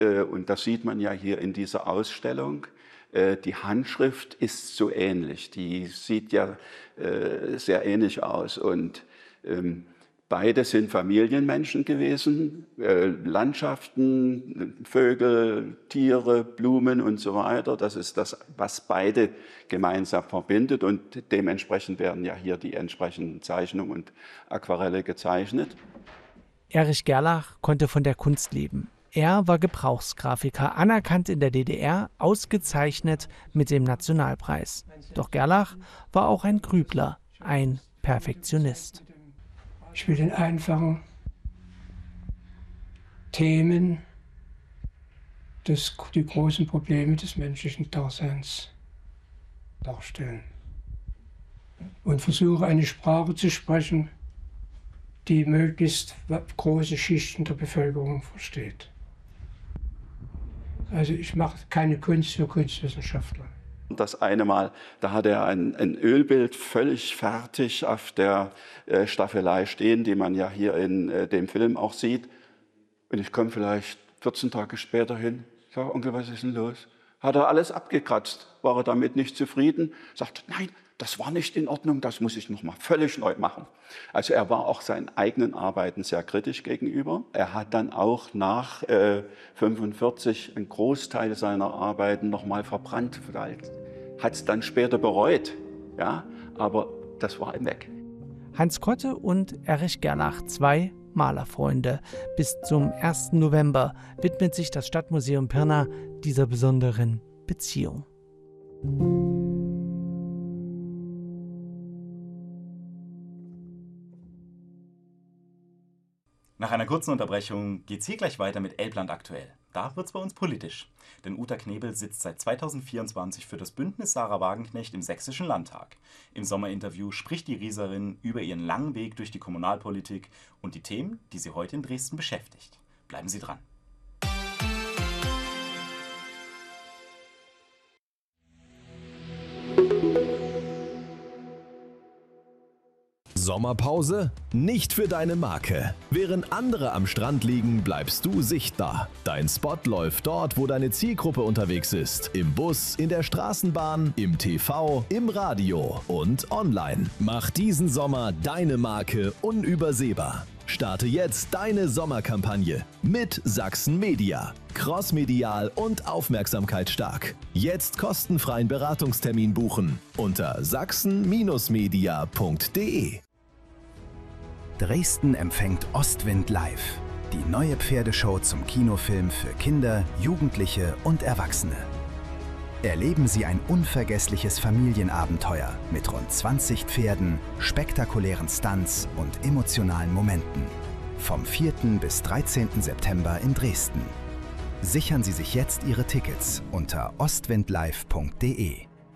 Und das sieht man ja hier in dieser Ausstellung. Die Handschrift ist so ähnlich, die sieht ja sehr ähnlich aus. Und beide sind Familienmenschen gewesen, Landschaften, Vögel, Tiere, Blumen und so weiter. Das ist das, was beide gemeinsam verbindet. Und dementsprechend werden ja hier die entsprechenden Zeichnungen und Aquarelle gezeichnet. Erich Gerlach konnte von der Kunst leben. Er war Gebrauchsgrafiker, anerkannt in der DDR, ausgezeichnet mit dem Nationalpreis. Doch Gerlach war auch ein Grübler, ein Perfektionist. Ich will in einfachen Themen die großen Probleme des menschlichen Daseins darstellen. Und versuche eine Sprache zu sprechen, die möglichst große Schichten der Bevölkerung versteht. Also ich mache keine Kunst für Kunstwissenschaftler. Das eine Mal, da hat er ein Ölbild völlig fertig auf der Staffelei stehen, die man ja hier in dem Film auch sieht. Und ich komme vielleicht 14 Tage später hin, sage, Onkel, was ist denn los? Hat er alles abgekratzt? War er damit nicht zufrieden? Sagt, nein, das war nicht in Ordnung, das muss ich nochmal völlig neu machen. Also er war auch seinen eigenen Arbeiten sehr kritisch gegenüber. Er hat dann auch nach 1945 einen Großteil seiner Arbeiten nochmal verbrannt. Hat es dann später bereut, ja, aber das war ihm weg. Hans Kotte und Erich Gerlach, zwei Malerfreunde. Bis zum 1. November widmet sich das Stadtmuseum Pirna dieser besonderen Beziehung. Nach einer kurzen Unterbrechung geht's hier gleich weiter mit Elbland aktuell. Da wird's bei uns politisch. Denn Uta Knebel sitzt seit 2024 für das Bündnis Sarah Wagenknecht im Sächsischen Landtag. Im Sommerinterview spricht die Rieserin über ihren langen Weg durch die Kommunalpolitik und die Themen, die sie heute in Dresden beschäftigt. Bleiben Sie dran. Sommerpause? Nicht für deine Marke. Während andere am Strand liegen, bleibst du sichtbar. Dein Spot läuft dort, wo deine Zielgruppe unterwegs ist. Im Bus, in der Straßenbahn, im TV, im Radio und online. Mach diesen Sommer deine Marke unübersehbar. Starte jetzt deine Sommerkampagne mit Sachsen Media. Crossmedial und aufmerksamkeitsstark. Jetzt kostenfreien Beratungstermin buchen unter sachsen-media.de. Dresden empfängt Ostwind Live, die neue Pferdeshow zum Kinofilm für Kinder, Jugendliche und Erwachsene. Erleben Sie ein unvergessliches Familienabenteuer mit rund 20 Pferden, spektakulären Stunts und emotionalen Momenten. Vom 4. bis 13. September in Dresden. Sichern Sie sich jetzt Ihre Tickets unter ostwindlive.de.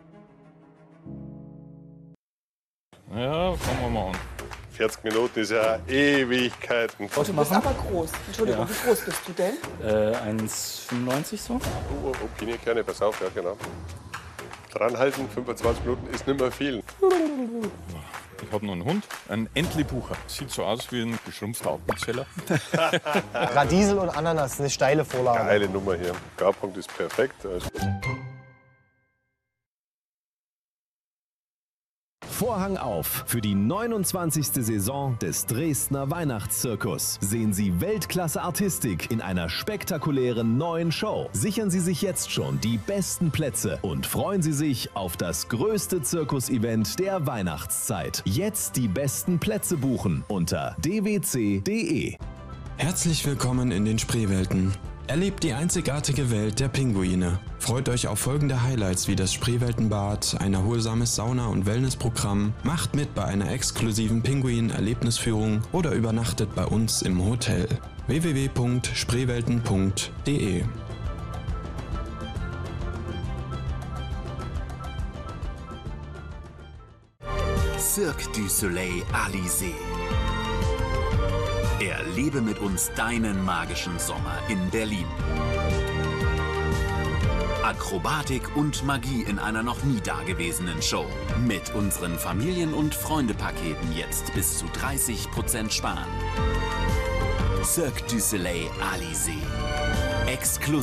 Ja, fangen wir mal an. 40 Minuten ist ja Ewigkeiten. Du bist aber groß. Entschuldigung, wie groß bist du denn? 1,95 so. Oh, okay, gerne, pass auf, ja genau. Dranhalten, 25 Minuten ist nicht mehr viel. Ich habe noch einen Hund, einen Entlebucher. Sieht so aus wie ein geschrumpfter Appenzeller. Radiesel und Ananas, eine steile Vorlage. Geile Nummer hier. Garpunkt ist perfekt. Also. Vorhang auf für die 29. Saison des Dresdner Weihnachtszirkus. Sehen Sie Weltklasse-Artistik in einer spektakulären neuen Show. Sichern Sie sich jetzt schon die besten Plätze und freuen Sie sich auf das größte Zirkus-Event der Weihnachtszeit. Jetzt die besten Plätze buchen unter dwc.de. Herzlich willkommen in den Spreewelten. Erlebt die einzigartige Welt der Pinguine. Freut euch auf folgende Highlights wie das Spreeweltenbad, ein erholsames Sauna- und Wellnessprogramm, macht mit bei einer exklusiven Pinguin-Erlebnisführung oder übernachtet bei uns im Hotel. www.spreewelten.de. Cirque du Soleil Alizé. Erlebe mit uns deinen magischen Sommer in Berlin. Akrobatik und Magie in einer noch nie dagewesenen Show. Mit unseren Familien- und Freunde-Paketen jetzt bis zu 30% sparen. Cirque du Soleil Alizé. Exklusiv.